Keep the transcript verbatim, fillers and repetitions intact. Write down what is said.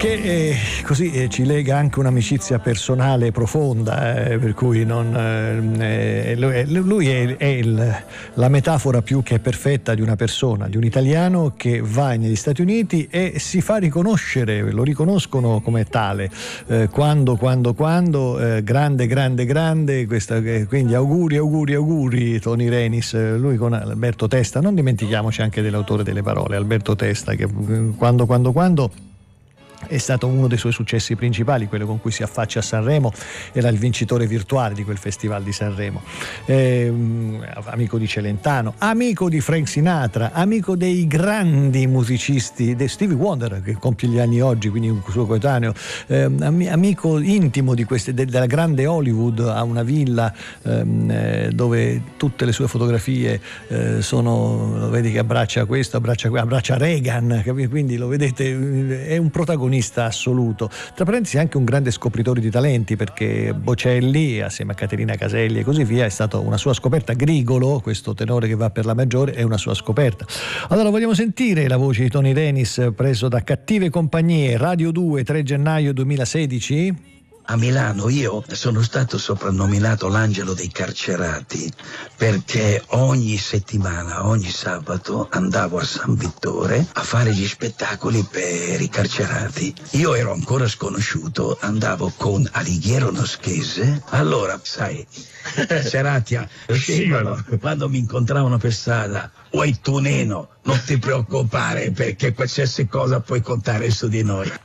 che eh, così eh, ci lega anche un'amicizia personale profonda, eh, per cui non, eh, lui è, è il, la metafora più che perfetta di una persona, di un italiano che va negli Stati Uniti e si fa riconoscere, lo riconoscono come tale, eh, quando, quando, quando, eh, grande, grande, grande, questa, eh, quindi auguri, auguri, auguri Tony Renis, eh, lui con Alberto Testa, non dimentichiamoci anche dell'autore delle parole, Alberto Testa, che quando, quando, quando è stato uno dei suoi successi principali, quello con cui si affaccia a Sanremo, era il vincitore virtuale di quel festival di Sanremo, eh, amico di Celentano, amico di Frank Sinatra, amico dei grandi musicisti, di Stevie Wonder che compie gli anni oggi, quindi un suo coetaneo, eh, amico intimo di queste, de, della grande Hollywood, ha una villa eh, dove tutte le sue fotografie eh, sono, lo vedi che abbraccia questo, abbraccia, abbraccia Reagan, quindi lo vedete, è un protagonista assoluto. Tra parentesi anche un grande scopritore di talenti, perché Bocelli assieme a Caterina Caselli e così via è stata una sua scoperta. Grigolo, questo tenore che va per la maggiore, è una sua scoperta. Allora vogliamo sentire la voce di Tony Renis preso da Cattive Compagnie, Radio due, tre gennaio duemilasedici. A Milano io sono stato soprannominato l'angelo dei carcerati perché ogni settimana, ogni sabato andavo a San Vittore a fare gli spettacoli per i carcerati. Io ero ancora sconosciuto, andavo con Alighiero Noschese. Allora, sai, Ceratia, scivolo, quando mi incontravano per strada, uoi tu neno, non ti preoccupare perché qualsiasi cosa puoi contare su di noi.